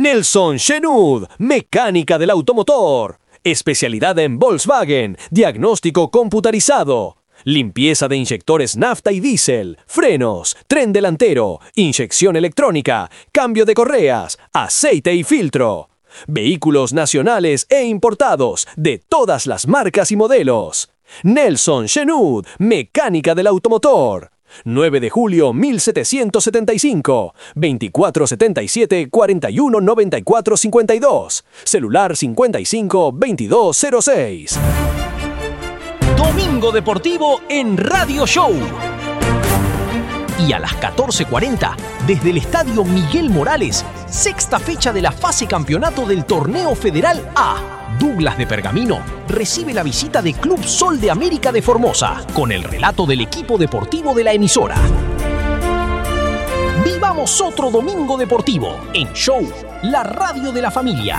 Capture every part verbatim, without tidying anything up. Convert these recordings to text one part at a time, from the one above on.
Nelson Shenud, mecánica del automotor. Especialidad en Volkswagen, diagnóstico computarizado. Limpieza de inyectores nafta y diésel, frenos, tren delantero, inyección electrónica, cambio de correas, aceite y filtro. Vehículos nacionales e importados de todas las marcas y modelos. Nelson Shenud, mecánica del automotor. nueve de julio mil setecientos setenta y cinco, veinticuatro setenta y siete, cuarenta y uno noventa y cuatro cincuenta y dos. Celular cincuenta y cinco, veintidós cero seis. Domingo Deportivo en Radio Show. Y a las catorce cuarenta, desde el Estadio Miguel Morales, sexta fecha de la fase campeonato del Torneo Federal A. Douglas de Pergamino recibe la visita de Club Sol de América de Formosa, con el relato del equipo deportivo de la emisora. Vivamos otro Domingo Deportivo en Show, la radio de la familia.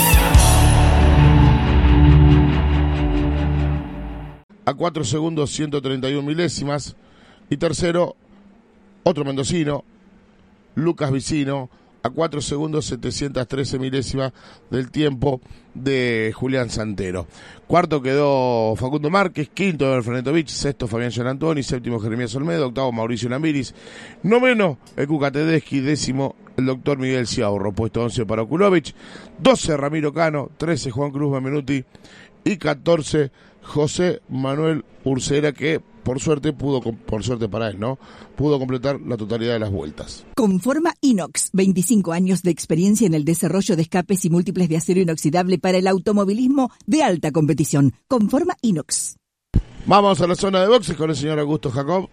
A cuatro segundos, ciento treinta y uno milésimas. Y tercero, otro mendocino, Lucas Vicino, a cuatro segundos, setecientos trece milésimas del tiempo de Julián Santero. Cuarto quedó Facundo Márquez, quinto Eber Frenetovich, sexto Fabián Gianantoni, séptimo Jeremías Olmedo, octavo Mauricio Lamiris, noveno el Cuca Tedeschi, décimo el doctor Miguel Ciaurro, puesto once para Okulovich, doce Ramiro Cano, trece Juan Cruz Benvenuti y catorce José Manuel Ursera, que por suerte pudo, por suerte para él, ¿no? Pudo completar la totalidad de las vueltas. Conforma Inox, veinticinco años de experiencia en el desarrollo de escapes y múltiples de acero inoxidable para el automovilismo de alta competición. Conforma Inox. Vamos a la zona de boxes con el señor Augusto Jacob.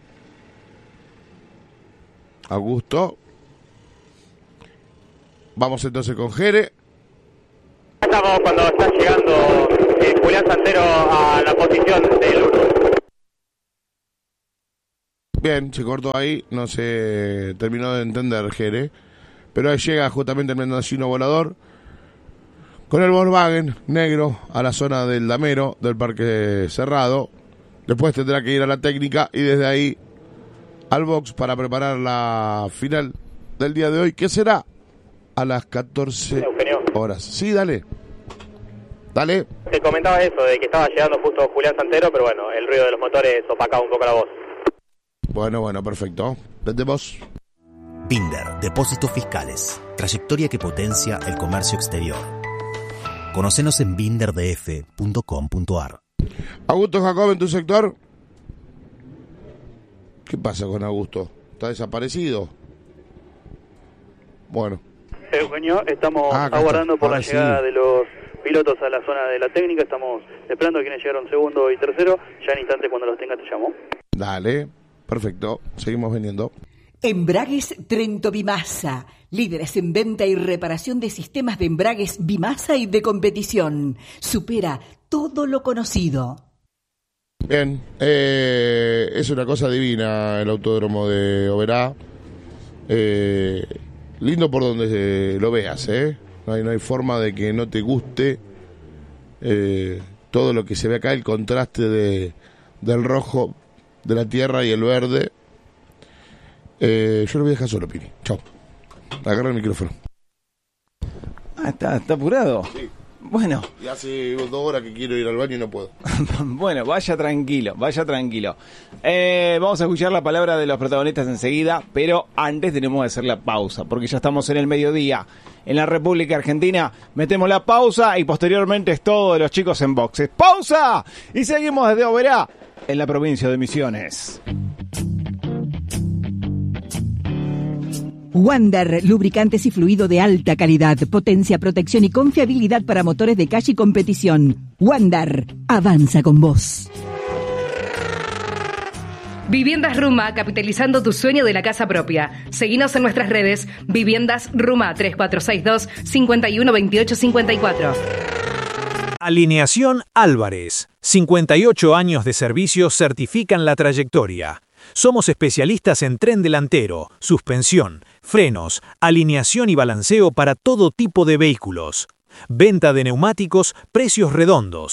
Augusto. Vamos entonces con Jere. Estamos cuando está llegando eh, Julián Santero a la posición del uno. Bien, se cortó ahí, no se terminó de entender Jere, pero ahí llega justamente el mendocino volador con el Volkswagen negro a la zona del Damero, del Parque Cerrado. Después tendrá que ir a la técnica y desde ahí al box para preparar la final del día de hoy, que será a las catorce horas. Sí, dale. Dale. Te comentaba eso, de que estaba llegando justo Julián Santero, pero bueno, el ruido de los motores opacaba un poco la voz. Bueno, bueno, perfecto. Tendemos. Binder, Depósitos Fiscales. Trayectoria que potencia el comercio exterior. Conocenos en binder d f punto com punto a r. Augusto Jacob, en tu sector. ¿Qué pasa con Augusto? ¿Está desaparecido? Bueno. Eugenio, estamos ah, aguardando está. por Ahora la llegada sí. de los pilotos a la zona de la técnica. Estamos esperando a quienes llegaron segundo y tercero. Ya en instante, cuando los tenga, te llamo. Dale, perfecto. Seguimos vendiendo. Embragues Trento Bimasa, líderes en venta y reparación de sistemas de embragues Bimasa y de competición. Supera todo lo conocido. Bien, eh, es una cosa divina el autódromo de Oberá. Eh, lindo por donde eh, lo veas, ¿eh? No hay, no hay forma de que no te guste eh, todo lo que se ve acá, el contraste de, del rojo de la tierra y el verde. Eh, yo lo voy a dejar solo, Pini. Chao. Agarra el micrófono. Ah, está, está apurado. Sí. Bueno. Y hace dos horas que quiero ir al baño y no puedo. Bueno, vaya tranquilo, vaya tranquilo. Eh, vamos a escuchar la palabra de los protagonistas enseguida, pero antes tenemos que hacer la pausa, porque ya estamos en el mediodía. En la República Argentina metemos la pausa y posteriormente es todo de los chicos en boxes. ¡Pausa! Y seguimos desde Oberá, en la provincia de Misiones. Wander, lubricantes y fluido de alta calidad, potencia, protección y confiabilidad para motores de calle y competición. Wander, avanza con vos. Viviendas Ruma, capitalizando tu sueño de la casa propia. Seguinos en nuestras redes, Viviendas Ruma, tres cuatro seis dos, cinco uno dos ocho cinco cuatro. Alineación Álvarez. cincuenta y ocho años de servicio certifican la trayectoria. Somos especialistas en tren delantero, suspensión, frenos, alineación y balanceo para todo tipo de vehículos. Venta de neumáticos, precios redondos.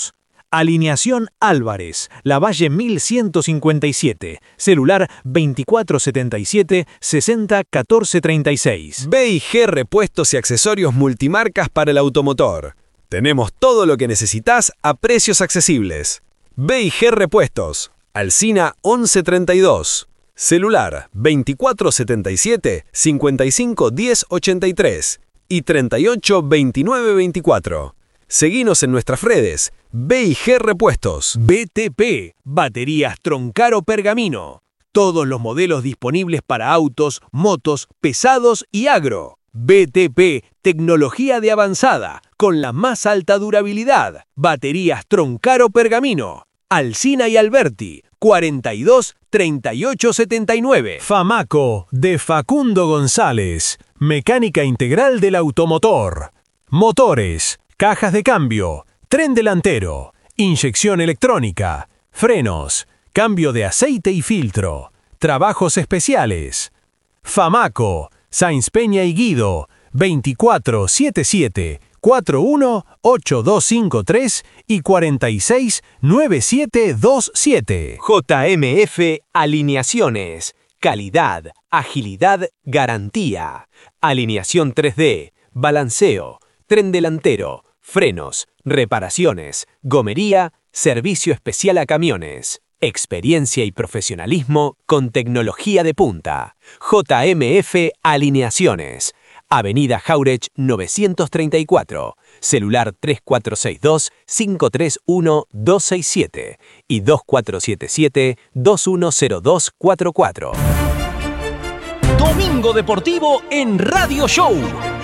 Alineación Álvarez, Lavalle mil ciento cincuenta y siete, celular veinticuatro setenta y siete, sesenta catorce treinta y seis. B y G Repuestos y Accesorios Multimarcas para el automotor. Tenemos todo lo que necesitas a precios accesibles. B y G Repuestos, Alsina once treinta y dos, celular veinticuatro setenta y siete, cincuenta y cinco diez ochenta y tres y treinta y ocho veintinueve veinticuatro. Seguinos en nuestras redes, B y G Repuestos. B T P, baterías Troncaro Pergamino. Todos los modelos disponibles para autos, motos, pesados y agro. B T P, tecnología de avanzada, con la más alta durabilidad. Baterías Troncaro Pergamino. Alsina y Alberti, cuarenta y dos treinta y ocho setenta y nueve. Famaco, de Facundo González, mecánica integral del automotor. Motores, cajas de cambio, tren delantero, inyección electrónica, frenos, cambio de aceite y filtro, trabajos especiales. Famaco, Sáenz Peña y Guido, veinticuatro setenta y siete, cuarenta y uno, ochenta y dos cincuenta y tres y cuarenta y seis noventa y siete veintisiete. J M F Alineaciones. Calidad, agilidad, garantía. Alineación tres D, balanceo, tren delantero, frenos, reparaciones, gomería, servicio especial a camiones. Experiencia y profesionalismo con tecnología de punta. J M F Alineaciones. Avenida Jauregui novecientos treinta y cuatro. Celular tres cuatro seis dos, cinco tres uno, dos seis siete y dos cuatro siete siete, dos uno cero dos cuatro cuatro. Domingo Deportivo en Radio Show.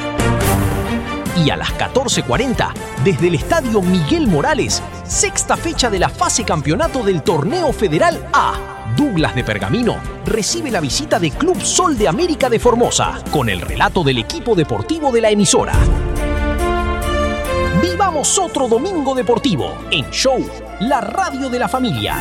Y a las catorce cuarenta, desde el Estadio Miguel Morales, sexta fecha de la fase campeonato del Torneo Federal A. Douglas de Pergamino recibe la visita de Club Sol de América de Formosa, con el relato del equipo deportivo de la emisora. Vivamos otro Domingo Deportivo en Show, la radio de la familia.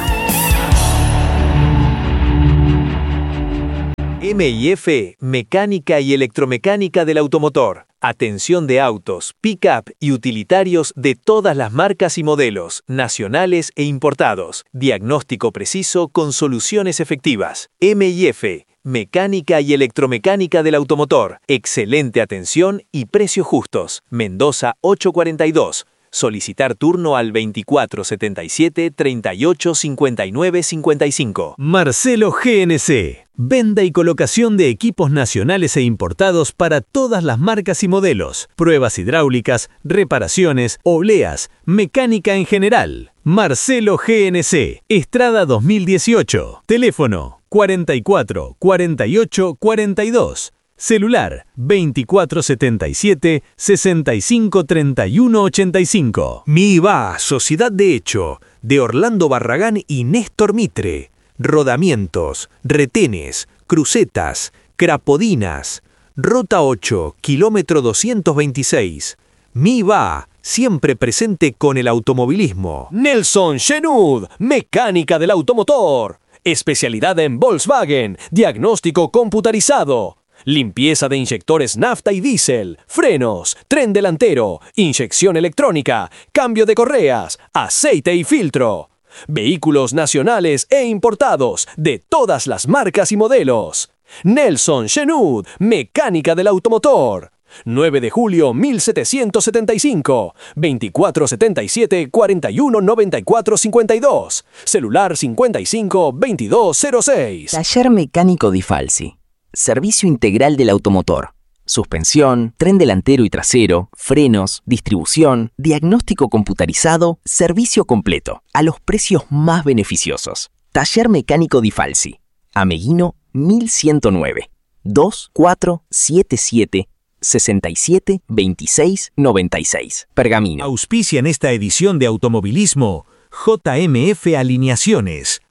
M I F, mecánica y electromecánica del automotor. Atención de autos, pick-up y utilitarios de todas las marcas y modelos, nacionales e importados. Diagnóstico preciso con soluciones efectivas. M I F, mecánica y electromecánica del automotor. Excelente atención y precios justos. Mendoza ochocientos cuarenta y dos. Solicitar turno al veinticuatro setenta y siete, treinta y ocho cincuenta y nueve cincuenta y cinco. Marcelo G N C. Venta y colocación de equipos nacionales e importados para todas las marcas y modelos. Pruebas hidráulicas, reparaciones, obleas, mecánica en general. Marcelo G N C. Estrada dos mil dieciocho. Teléfono cuarenta y cuatro, cuarenta y ocho, cuarenta y dos. Celular veinticuatro setenta y siete, sesenta y cinco treinta y uno ochenta y cinco. MIVA, Sociedad de Hecho, de Orlando Barragán y Néstor Mitre. Rodamientos, retenes, crucetas, crapodinas. Rota ocho, kilómetro doscientos veintiséis. MIVA, siempre presente con el automovilismo. Nelson Genud, mecánica del automotor. Especialidad en Volkswagen, diagnóstico computarizado. Limpieza de inyectores nafta y diésel, frenos, tren delantero, inyección electrónica, cambio de correas, aceite y filtro. Vehículos nacionales e importados de todas las marcas y modelos. Nelson Genud, mecánica del automotor. nueve de julio mil setecientos setenta y cinco, veinticuatro setenta y siete, cuarenta y uno noventa y cuatro cincuenta y dos. Celular cincuenta y cinco veintidós cero seis. Taller Mecánico Di Falsi. Servicio integral del automotor. Suspensión, tren delantero y trasero, frenos, distribución, diagnóstico computarizado, servicio completo, a los precios más beneficiosos. Taller Mecánico Di Falsi. Ameguino mil ciento nueve. dos cuatro siete siete, sesenta y siete veintiséis noventa y seis. Pergamino. Auspicia en esta edición de Automovilismo J M F Alineaciones.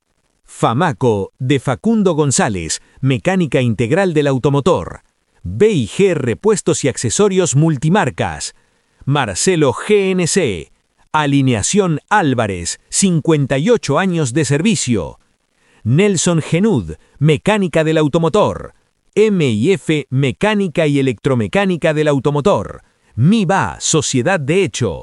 Famaco, de Facundo González, mecánica integral del automotor. B y G Repuestos y Accesorios Multimarcas. Marcelo G N C. Alineación Álvarez, cincuenta y ocho años de servicio. Nelson Genud, mecánica del automotor. M I F, mecánica y electromecánica del automotor. MIVA, Sociedad de Hecho.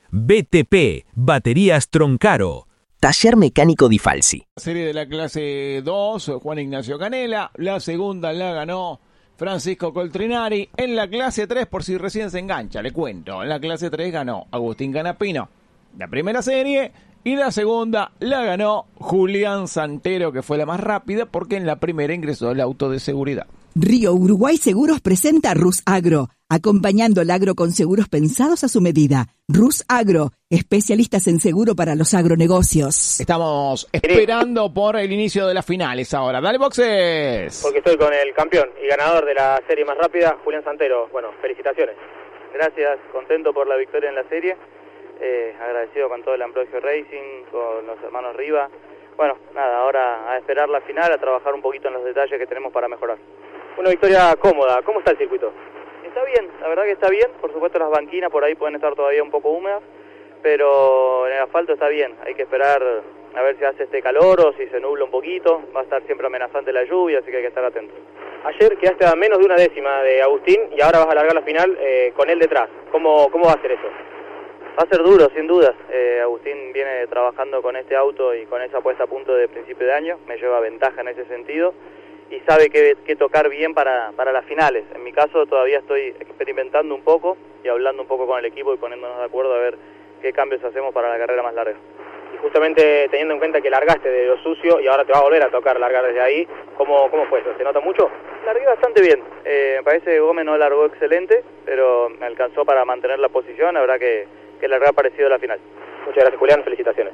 B T P, Baterías Troncaro. Taller Mecánico Di Falsi. Serie de la clase dos, Juan Ignacio Canela. La segunda la ganó Francisco Coltrinari. En la clase tres, por si recién se engancha, le cuento. En la clase tres ganó Agustín Canapino. La primera serie. Y la segunda la ganó Julián Santero, que fue la más rápida porque en la primera ingresó el auto de seguridad. Río Uruguay Seguros presenta Rus Agro, acompañando el agro con seguros pensados a su medida. Rus Agro, especialistas en seguro para los agronegocios. Estamos esperando por el inicio de las finales ahora. Dale, boxes. Porque estoy con el campeón y ganador de la serie más rápida, Julián Santero. Bueno, felicitaciones. Gracias, contento por la victoria en la serie. Eh, agradecido con todo el Ambrosio Racing, con los hermanos Riva. Bueno, nada, ahora a esperar la final, a trabajar un poquito en los detalles que tenemos para mejorar. Una victoria cómoda. ¿Cómo está el circuito? Está bien, la verdad que está bien. Por supuesto las banquinas por ahí pueden estar todavía un poco húmedas, pero en el asfalto está bien. Hay que esperar a ver si hace este calor o si se nubla un poquito. Va a estar siempre amenazante la lluvia, así que hay que estar atentos. Ayer quedaste a menos de una décima de Agustín y ahora vas a alargar la final eh, con él detrás. ¿Cómo, cómo va a ser eso? Va a ser duro, sin dudas. Eh, Agustín viene trabajando con este auto y con esa puesta a punto de principio de año. Me lleva ventaja en ese sentido y sabe qué, qué tocar bien para, para las finales. En mi caso todavía estoy experimentando un poco y hablando un poco con el equipo y poniéndonos de acuerdo a ver qué cambios hacemos para la carrera más larga. Y justamente teniendo en cuenta que largaste de lo sucio y ahora te va a volver a tocar largar desde ahí, ¿cómo, cómo fue eso? ¿Se nota mucho? Largué bastante bien. Eh, me parece que Gómez no largó excelente, pero me alcanzó para mantener la posición. Habrá que, que largar parecido a la final. Muchas gracias, Julián. Felicitaciones.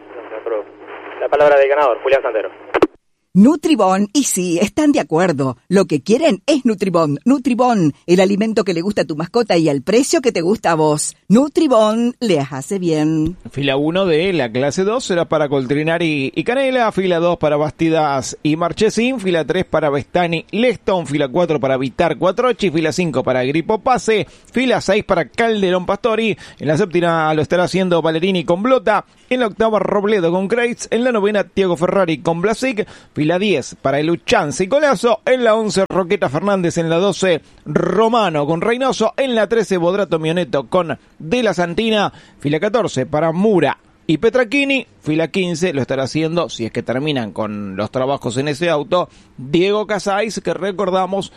La palabra del ganador, Julián Santero. Nutribón, y sí, están de acuerdo. Lo que quieren es Nutribón. Nutribón, el alimento que le gusta a tu mascota y al precio que te gusta a vos. Nutribón les hace bien. Fila uno de la clase dos será para Coltrinari y Canela. Fila dos para Bastidas y Marchesín. Fila tres para Vestani Leston. Fila cuatro para Vitar Cuatrochi. Fila cinco para Gripo Pase. Fila seis para Calderón Pastori. En la séptima lo estará haciendo Valerini con Blota. En la octava Robledo con Kreitz. En la novena Tiago Ferrari con Blasic. Fila diez para el Uchance y Colazo. En la once Roqueta Fernández. En la doce Romano con Reynoso. En la trece Bodrato Mioneto con De la Santina. Fila catorce para Mura y Petrachini. Fila quince lo estará haciendo, si es que terminan con los trabajos en ese auto, Diego Casais, que recordamos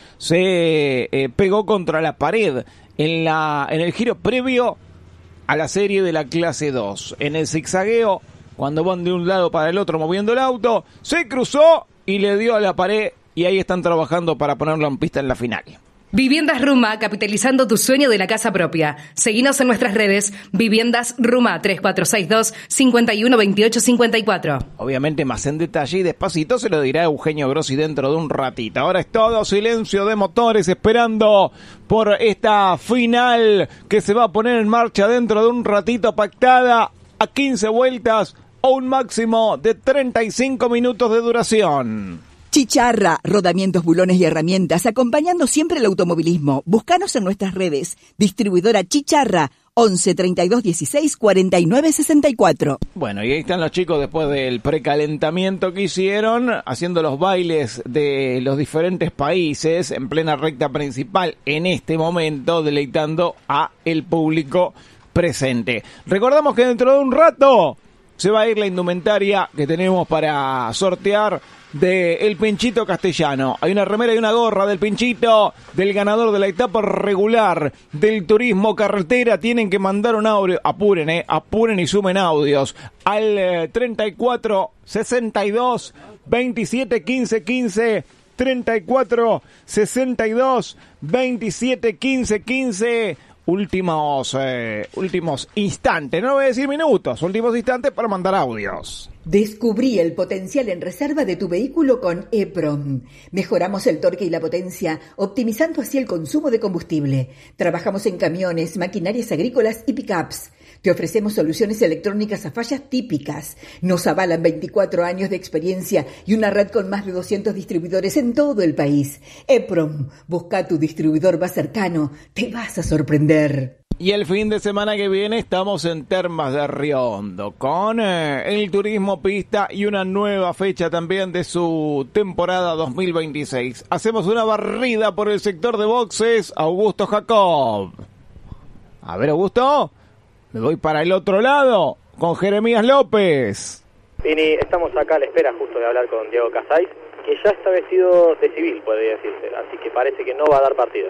se eh, pegó contra la pared en, la, en el giro previo a la serie de la clase dos. En el zigzagueo, cuando van de un lado para el otro moviendo el auto, se cruzó y le dio a la pared, y ahí están trabajando para ponerlo en pista en la final. Viviendas Ruma, capitalizando tu sueño de la casa propia. Seguinos en nuestras redes, Viviendas Ruma, tres cuatro seis dos, cinco uno dos ocho cinco cuatro. Obviamente más en detalle y despacito se lo dirá Eugenio Grossi dentro de un ratito. Ahora es todo silencio de motores esperando por esta final que se va a poner en marcha dentro de un ratito, pactada a quince vueltas o un máximo de treinta y cinco minutos de duración. Chicharra, rodamientos, bulones y herramientas, acompañando siempre el automovilismo. Búscanos en nuestras redes. Distribuidora Chicharra, once treinta y dos dieciséis cuarenta y nueve sesenta y cuatro. Bueno, y ahí están los chicos después del precalentamiento que hicieron, haciendo los bailes de los diferentes países en plena recta principal en este momento, deleitando a el público presente. Recordamos que dentro de un rato se va a ir la indumentaria que tenemos para sortear de El Pinchito Castellano. Hay una remera y una gorra del Pinchito, del ganador de la etapa regular del turismo carretera. Tienen que mandar un audio, apuren, eh, apuren y sumen audios al eh, treinta y cuatro sesenta y dos veintisiete quince quince, treinta y cuatro sesenta y dos veintisiete quince quince. Últimos, eh, últimos instantes, no voy a decir minutos, últimos instantes para mandar audios. Descubrí el potencial en reserva de tu vehículo con EPROM. Mejoramos el torque y la potencia, optimizando así el consumo de combustible. Trabajamos en camiones, maquinarias agrícolas y pickups. Te ofrecemos soluciones electrónicas a fallas típicas. Nos avalan veinticuatro años de experiencia y una red con más de doscientos distribuidores en todo el país. EPROM, busca tu distribuidor más cercano. Te vas a sorprender. Y el fin de semana que viene estamos en Termas de Río Hondo con eh, el turismo pista y una nueva fecha también de su temporada dos mil veintiséis. Hacemos una barrida por el sector de boxes. Augusto Jacob. A ver, Augusto. Me voy para el otro lado con Jeremías López. Vini, estamos acá a la espera justo de hablar con Diego Casais, que ya está vestido de civil, podría decirse, así que parece que no va a dar partida.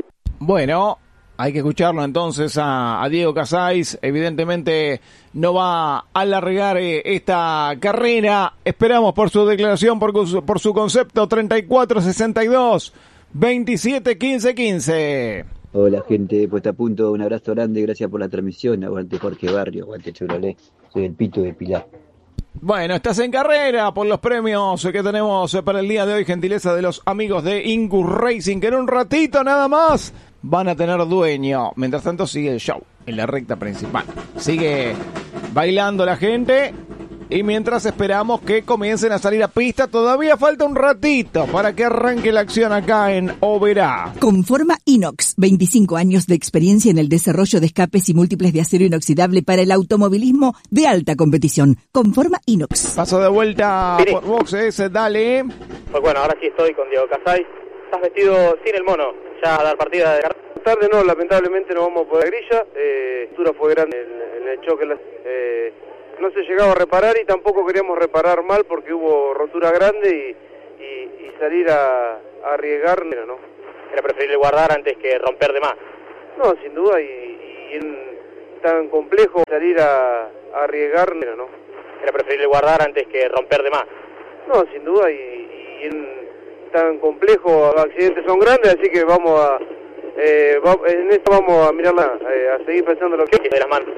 Bueno, hay que escucharlo entonces a, a Diego Casais. Evidentemente no va a alargar eh, esta carrera. Esperamos por su declaración, por, por su concepto. Treinta y cuatro sesenta y dos, veintisiete quince quince. Hola gente de Puesta a Punto, un abrazo grande, gracias por la transmisión. Aguante Jorge Barrio, aguante Chevrolet. Soy el Pito de Pilar. Bueno, estás en carrera por los premios que tenemos para el día de hoy, gentileza de los amigos de Incus Racing, que en un ratito nada más van a tener dueño. Mientras tanto sigue el show en la recta principal. Sigue bailando la gente y mientras esperamos que comiencen a salir a pista, todavía falta un ratito para que arranque la acción acá en Oberá. Conforma Inox, veinticinco años de experiencia en el desarrollo de escapes y múltiples de acero inoxidable para el automovilismo de alta competición. Conforma Inox. Paso de vuelta Vini. por boxes, dale. Pues bueno, ahora sí estoy con Diego Casais. Estás vestido sin el mono, ya a dar partida de carrera. Tarde no, lamentablemente no vamos por la grilla. Eh, la altura fue grande en, en el choque. Eh, no se llegaba a reparar y tampoco queríamos reparar mal porque hubo rotura grande y, y, y salir a, a arriesgar, ¿no? Era preferible guardar antes que romper de más. No, sin duda, y, y en tan complejo salir a, a arriesgar, ¿no? Era preferible guardar antes que romper de más. No, sin duda, y, y en tan complejo, los accidentes son grandes, así que vamos a, eh, va, en esto vamos a mirarla, eh, a seguir pensando lo que es de las manos.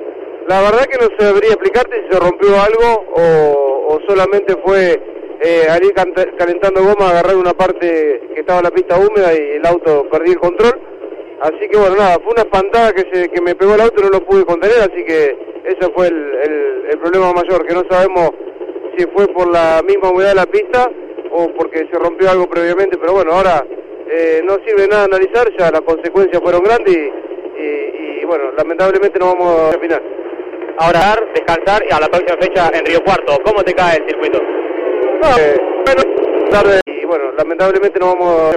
La verdad que no sabría explicarte si se rompió algo o, o solamente fue eh, al ir calentando goma, agarrar una parte que estaba en la pista húmeda y el auto perdí el control. Así que bueno, nada, fue una espantada que se que me pegó el auto y no lo pude contener, así que ese fue el, el, el problema mayor, que no sabemos si fue por la misma humedad de la pista o porque se rompió algo previamente, pero bueno, ahora eh, no sirve nada analizar, ya las consecuencias fueron grandes y, y, y bueno, lamentablemente no vamos a final. Ahora descansar y a la próxima fecha en Río Cuarto. ¿Cómo te cae el circuito? No, eh, bueno, tarde y bueno, lamentablemente no vamos a